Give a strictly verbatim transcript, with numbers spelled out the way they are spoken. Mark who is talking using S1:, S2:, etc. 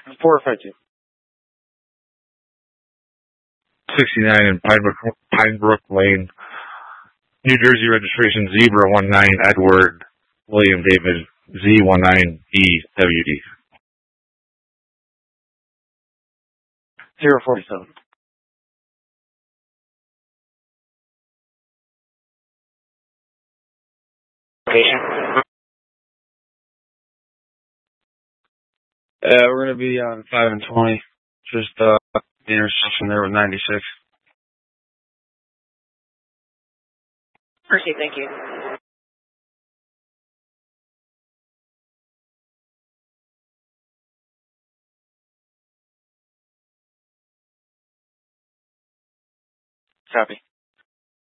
S1: four five two.
S2: sixty-nine in Pinebrook, Pinebrook Lane, New Jersey registration Zebra one nine Edward William David Z one nine E W D.
S1: zero forty-seven.
S3: Location?
S1: Uh, we're going to be on five and twenty. Just uh, the intersection there with ninety-six.
S3: Appreciate, thank you.
S1: Copy.